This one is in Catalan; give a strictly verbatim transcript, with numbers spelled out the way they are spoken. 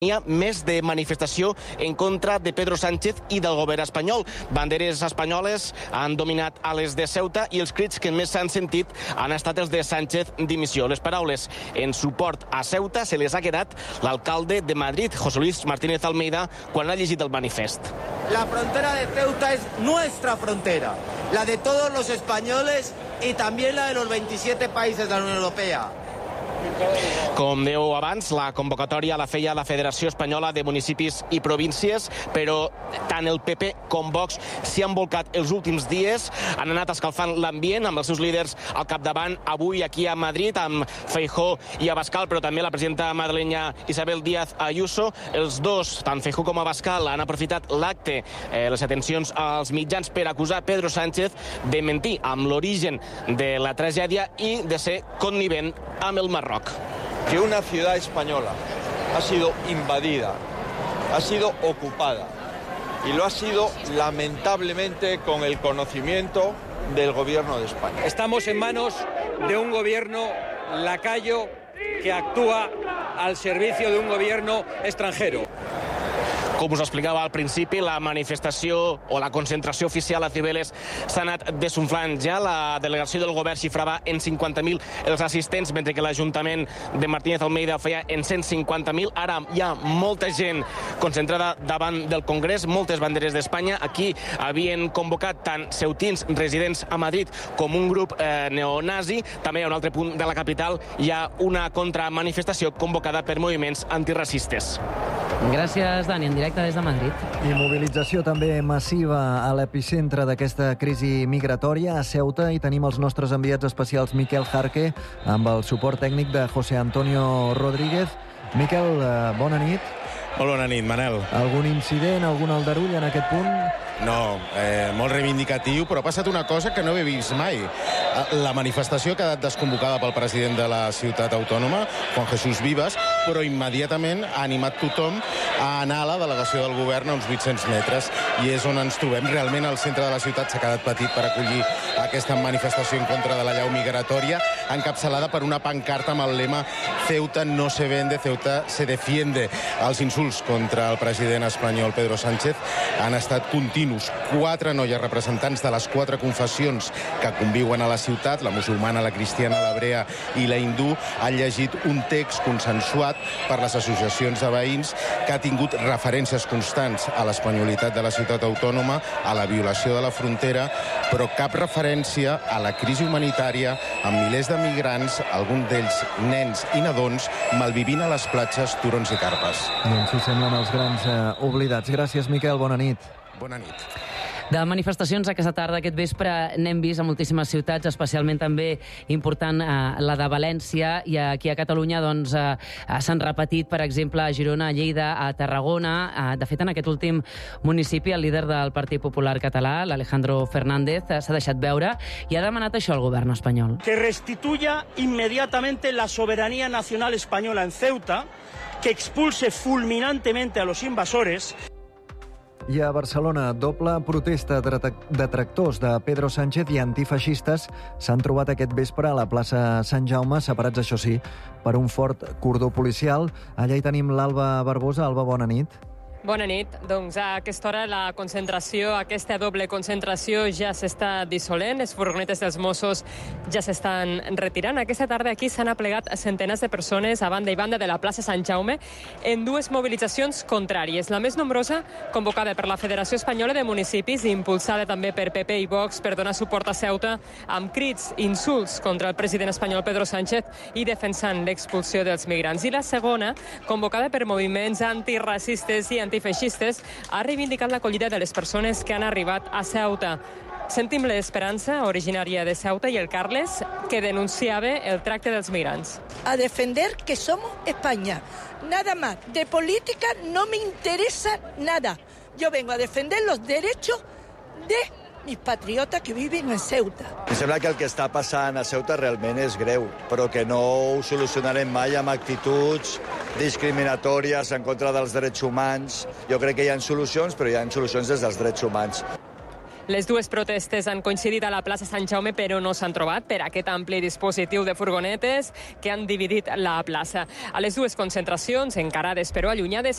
Hi ha més de manifestació en contra de Pedro Sánchez i del govern espanyol. Banderes espanyoles han dominat a les de Ceuta i els crits que més s'han sentit han estat els de Sánchez dimissió. Les paraules en suport a Ceuta se les ha quedat l'alcalde de Madrid, José Luis Martínez Almeida, quan ha llegit el manifest. La frontera de Ceuta es nuestra frontera, la de todos los españoles y también la de los veintisiete países de la Unión Europea. Com dèieu abans, la convocatòria la feia la Federació Espanyola de Municipis i Províncies, però tant el P P com Vox s'hi han volcat els últims dies, han anat escalfant l'ambient amb els seus líders al capdavant avui aquí a Madrid, amb Feijóo i Abascal, però també la presidenta madrilenya Isabel Díaz Ayuso. Els dos, tant Feijóo com Abascal, han aprofitat l'acte, eh, les atencions als mitjans per acusar Pedro Sánchez de mentir amb l'origen de la tragèdia i de ser connivent amb el Marroc. Que una ciudad española ha sido invadida, ha sido ocupada y lo ha sido lamentablemente con el conocimiento del gobierno de España. Estamos en manos de un gobierno lacayo que actúa al servicio de un gobierno extranjero. Com us explicava al principi, la manifestació o la concentració oficial a Cibeles s'ha anat desunflant ja. La delegació del govern xifrava en cinquanta mil els assistents, mentre que l'Ajuntament de Martínez Almeida feia en cent cinquanta mil. Ara hi ha molta gent concentrada davant del Congrés, moltes banderes d'Espanya. Aquí havien convocat tant ceutins residents a Madrid com un grup eh, neonazi. També a un altre punt de la capital hi ha una contramanifestació convocada per moviments antiracistes. Gràcies, Dani. En directe des de Madrid. I mobilització també massiva a l'epicentre d'aquesta crisi migratòria, a Ceuta, i tenim els nostres enviats especials Miquel Jarque amb el suport tècnic de José Antonio Rodríguez. Miquel, bona nit. Molt bona nit, Manel. Algun incident, algun aldarull en aquest punt? No, eh, molt reivindicatiu, però ha passat una cosa que no he vist mai. La manifestació ha quedat desconvocada pel president de la ciutat autònoma, Juan Jesús Vivas, però immediatament ha animat tothom a anar a la delegació del govern a uns vuit-cents metres, i és on ens trobem. Realment el centre de la ciutat s'ha quedat petit per acollir aquesta manifestació en contra de la llau migratòria, encapçalada per una pancarta amb el lema Ceuta no se vende, Ceuta se defiende. Els insults contra el president espanyol Pedro Sánchez han estat continus. Quatre noies representants de les quatre confessions que conviuen a la ciutat, la musulmana, la cristiana, l'hebrea i la hindú, han llegit un text consensuat per les associacions de veïns que ha tingut referències constants a l'espanyolitat de la ciutat autònoma, a la violació de la frontera, però cap referència a la crisi humanitària amb milers de migrants, alguns d'ells nens i nadons, malvivint a les platges, turons i carpes. Doncs sí, semblen els grans eh, oblidats. Gràcies, Miquel. Bona nit. Bona nit. De manifestacions aquesta tarda, aquest vespre, n'hem vist a moltíssimes ciutats, especialment també important eh, la de València, i aquí a Catalunya doncs, eh, s'han repetit, per exemple, a Girona, a Lleida, a Tarragona. Eh, de fet, en aquest últim municipi, el líder del Partit Popular català, l'Alejandro Fernández, eh, s'ha deixat veure i ha demanat això al govern espanyol. Que restituya inmediatamente la soberanía nacional española en Ceuta, que expulse fulminantemente a los invasores. I a Barcelona, doble protesta de detractors de Pedro Sánchez i antifeixistes s'han trobat aquest vespre a la plaça Sant Jaume, separats, això sí, per un fort cordó policial. Allà hi tenim l'Alba Barbosa. Alba, bona nit. Bona nit. Doncs a aquesta hora la concentració, aquesta doble concentració ja s'està dissolent. Les furgonetes dels Mossos ja s'estan retirant. Aquesta tarda aquí s'han aplegat centenars de persones a banda i banda de la plaça Sant Jaume en dues mobilitzacions contràries. La més nombrosa, convocada per la Federació Espanyola de Municipis, impulsada també per P P i Vox per donar suport a Ceuta, amb crits i insults contra el president espanyol Pedro Sánchez i defensant l'expulsió dels migrants. I la segona, convocada per moviments antiracistes i antifeixistes, ha reivindicat l'acollida de les persones que han arribat a Ceuta. Sentim l'Esperança, originària de Ceuta, i el Carles, que denunciava el tracte dels migrants. A defender que somos España. Nada más. De política no me interesa nada. Yo vengo a defender los derechos de mis patriotes que viven en Ceuta. Em sembla que el que està passant a Ceuta realment és greu, però que no ho solucionarem mai amb actituds discriminatòries en contra dels drets humans. Jo crec que hi ha solucions, però hi ha solucions des dels drets humans. Les dues protestes han coincidit a la plaça Sant Jaume, però no s'han trobat per aquest ampli dispositiu de furgonetes que han dividit la plaça. A les dues concentracions, encarades però allunyades,